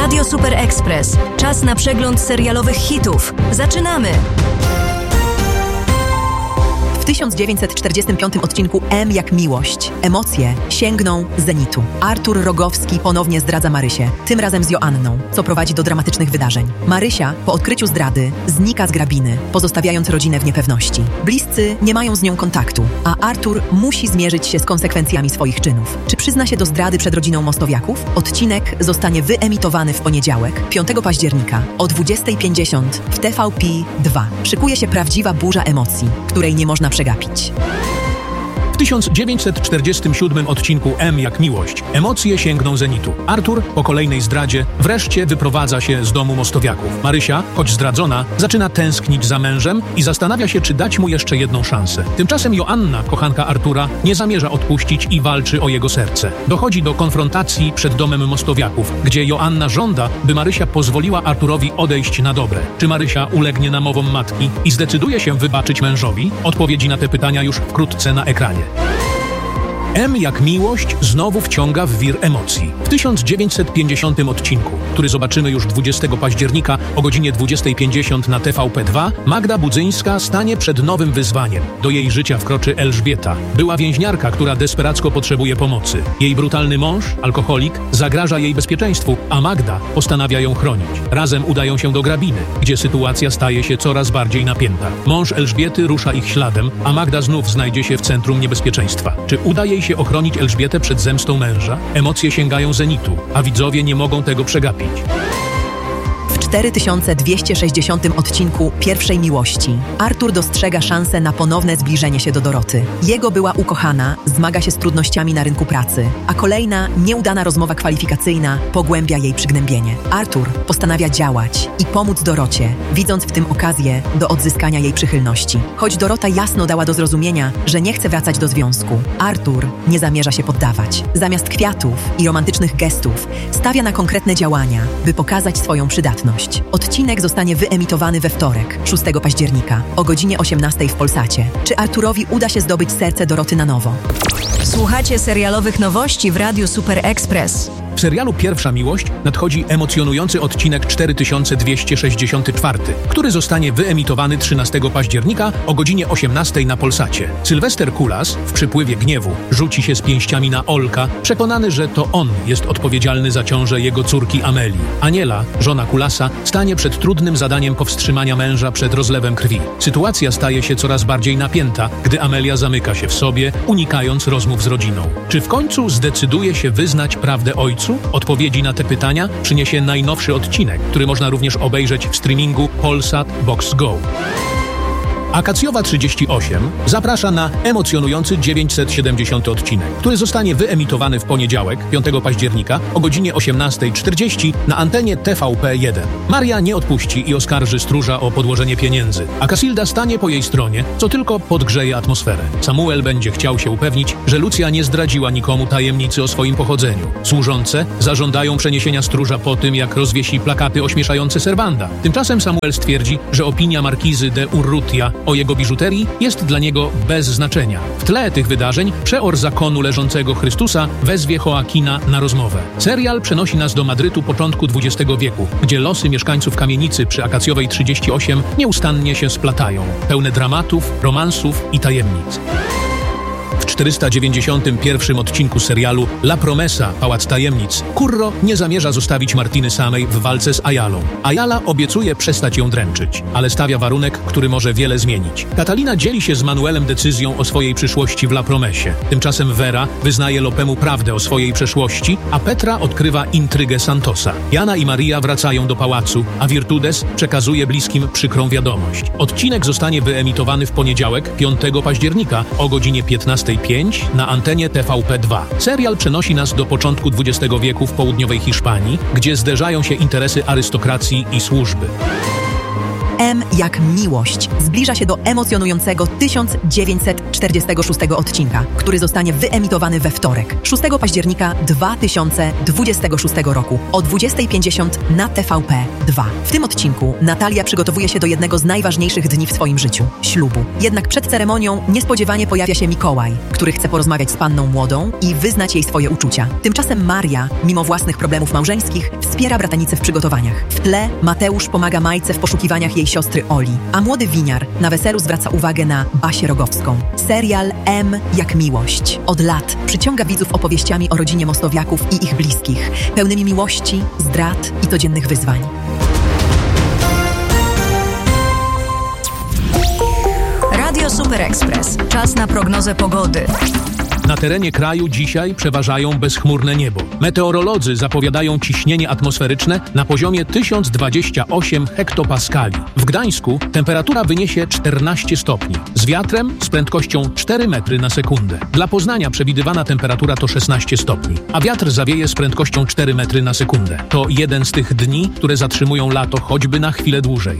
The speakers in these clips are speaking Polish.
Radio Super Express. Czas na przegląd serialowych hitów. Zaczynamy! W 1945 odcinku M jak miłość. Emocje sięgną zenitu. Artur Rogowski ponownie zdradza Marysię, tym razem z Joanną, co prowadzi do dramatycznych wydarzeń. Marysia po odkryciu zdrady znika z grabiny, pozostawiając rodzinę w niepewności. Bliscy nie mają z nią kontaktu, a Artur musi zmierzyć się z konsekwencjami swoich czynów. Czy przyzna się do zdrady przed rodziną Mostowiaków? Odcinek zostanie wyemitowany w poniedziałek, 5 października o 20:50 w TVP2. Szykuje się prawdziwa burza emocji, której nie można przegapić. W 1947 odcinku M jak miłość. Emocje sięgną zenitu. Artur po kolejnej zdradzie wreszcie wyprowadza się z domu Mostowiaków. Marysia, choć zdradzona, zaczyna tęsknić za mężem i zastanawia się, czy dać mu jeszcze jedną szansę. Tymczasem Joanna, kochanka Artura, nie zamierza odpuścić i walczy o jego serce. Dochodzi do konfrontacji przed domem Mostowiaków, gdzie Joanna żąda, by Marysia pozwoliła Arturowi odejść na dobre. Czy Marysia ulegnie namowom matki i zdecyduje się wybaczyć mężowi? Odpowiedzi na te pytania już wkrótce na ekranie. M jak miłość znowu wciąga w wir emocji. W 1950 odcinku, który zobaczymy już 20 października o godzinie 20:50 na TVP2, Magda Budzyńska stanie przed nowym wyzwaniem. Do jej życia wkroczy Elżbieta, była więźniarka, która desperacko potrzebuje pomocy. Jej brutalny mąż, alkoholik, zagraża jej bezpieczeństwu, a Magda postanawia ją chronić. Razem udają się do grabiny, gdzie sytuacja staje się coraz bardziej napięta. Mąż Elżbiety rusza ich śladem, a Magda znów znajdzie się w centrum niebezpieczeństwa. Czy uda jej się ochronić Elżbietę przed zemstą męża? Emocje sięgają zenitu, a widzowie nie mogą tego przegapić. W 4260 odcinku Pierwszej miłości Artur dostrzega szansę na ponowne zbliżenie się do Doroty. Jego była ukochana zmaga się z trudnościami na rynku pracy, a kolejna nieudana rozmowa kwalifikacyjna pogłębia jej przygnębienie. Artur postanawia działać i pomóc Dorocie, widząc w tym okazję do odzyskania jej przychylności. Choć Dorota jasno dała do zrozumienia, że nie chce wracać do związku, Artur nie zamierza się poddawać. Zamiast kwiatów i romantycznych gestów stawia na konkretne działania, by pokazać swoją przydatność. Odcinek zostanie wyemitowany we wtorek, 6 października, o godzinie 18 w Polsacie. Czy Arturowi uda się zdobyć serce Doroty na nowo? Słuchacie serialowych nowości w Radiu Super Express. W serialu Pierwsza miłość nadchodzi emocjonujący odcinek 4264, który zostanie wyemitowany 13 października o godzinie 18 na Polsacie. Sylwester Kulas w przypływie gniewu rzuci się z pięściami na Olka, przekonany, że to on jest odpowiedzialny za ciążę jego córki Amelii. Aniela, żona Kulasa, stanie przed trudnym zadaniem powstrzymania męża przed rozlewem krwi. Sytuacja staje się coraz bardziej napięta, gdy Amelia zamyka się w sobie, unikając rozmów z rodziną. Czy w końcu zdecyduje się wyznać prawdę ojcu? Odpowiedzi na te pytania przyniesie najnowszy odcinek, który można również obejrzeć w streamingu Polsat Box Go. Akacjowa 38 zaprasza na emocjonujący 970 odcinek, który zostanie wyemitowany w poniedziałek, 5 października o godzinie 18:40 na antenie TVP1. Maria nie odpuści i oskarży stróża o podłożenie pieniędzy, a Casilda stanie po jej stronie, co tylko podgrzeje atmosferę. Samuel będzie chciał się upewnić, że Lucja nie zdradziła nikomu tajemnicy o swoim pochodzeniu. Służące zażądają przeniesienia stróża po tym, jak rozwiesi plakaty ośmieszające Serwanda. Tymczasem Samuel stwierdzi, że opinia markizy de Urrutia o jego biżuterii jest dla niego bez znaczenia. W tle tych wydarzeń przeor zakonu leżącego Chrystusa wezwie Joakina na rozmowę. Serial przenosi nas do Madrytu początku XX wieku, gdzie losy mieszkańców kamienicy przy Akacjowej 38 nieustannie się splatają, pełne dramatów, romansów i tajemnic. W 491 odcinku serialu La Promesa – Pałac Tajemnic Curro nie zamierza zostawić Martiny samej w walce z Ayalą. Ayala obiecuje przestać ją dręczyć, ale stawia warunek, który może wiele zmienić. Catalina dzieli się z Manuelem decyzją o swojej przyszłości w La Promesie. Tymczasem Vera wyznaje Lopemu prawdę o swojej przeszłości, a Petra odkrywa intrygę Santosa. Jana i Maria wracają do pałacu, a Virtudes przekazuje bliskim przykrą wiadomość. Odcinek zostanie wyemitowany w poniedziałek, 5 października o godzinie 15:05 na antenie TVP2. Serial przenosi nas do początku XX wieku w południowej Hiszpanii, gdzie zderzają się interesy arystokracji i służby. M jak miłość zbliża się do emocjonującego 1946 odcinka, który zostanie wyemitowany we wtorek, 6 października 2026 roku o 20:50 na TVP2. W tym odcinku Natalia przygotowuje się do jednego z najważniejszych dni w swoim życiu – ślubu. Jednak przed ceremonią niespodziewanie pojawia się Mikołaj, który chce porozmawiać z panną młodą i wyznać jej swoje uczucia. Tymczasem Maria, mimo własnych problemów małżeńskich, wspiera bratanicę w przygotowaniach. W tle Mateusz pomaga Majce w poszukiwaniach jej siostry Oli, a młody winiar na weselu zwraca uwagę na Basię Rogowską. Serial M jak miłość od lat przyciąga widzów opowieściami o rodzinie Mostowiaków i ich bliskich, pełnymi miłości, zdrad i codziennych wyzwań. Radio Super Express. Czas na prognozę pogody. Na terenie kraju dzisiaj przeważają bezchmurne niebo. Meteorolodzy zapowiadają ciśnienie atmosferyczne na poziomie 1028 hektopaskali. W Gdańsku temperatura wyniesie 14 stopni, z wiatrem z prędkością 4 metry na sekundę. Dla Poznania przewidywana temperatura to 16 stopni, a wiatr zawieje z prędkością 4 metry na sekundę. To jeden z tych dni, które zatrzymują lato choćby na chwilę dłużej.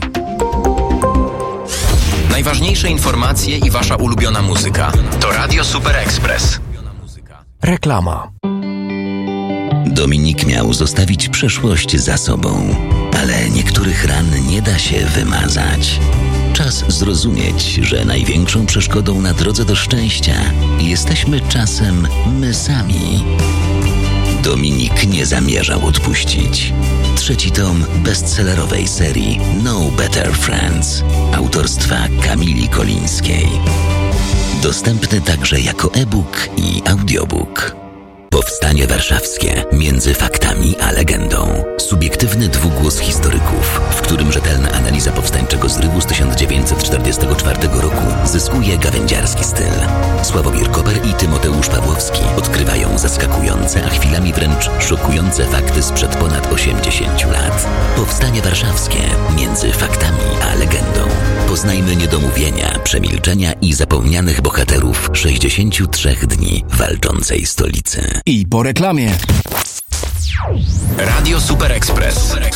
Najważniejsze informacje i wasza ulubiona muzyka to Radio Super Express. Reklama. Dominik miał zostawić przeszłość za sobą, ale niektórych ran nie da się wymazać. Czas zrozumieć, że największą przeszkodą na drodze do szczęścia jesteśmy czasem my sami. Dominik nie zamierzał odpuścić. 3. tom bestsellerowej serii No Better Friends autorstwa Kamili Kolińskiej. Dostępny także jako e-book i audiobook. Powstanie warszawskie między faktami a legendą. Subiektywny dwugłos historyków, w którym rzetelna analiza powstańczego zrywu z 1944 roku zyskuje gawędziarski styl. Sławomir Koper i Tymoteusz Pawłowski odkrywają zaskakujące, a chwilami wręcz szokujące fakty sprzed ponad 80 lat. Powstanie warszawskie między faktami a legendą. Poznajmy niedomówienia, przemilczenia i zapomnianych bohaterów 63 dni walczącej stolicy. I po reklamie. Radio Super Express.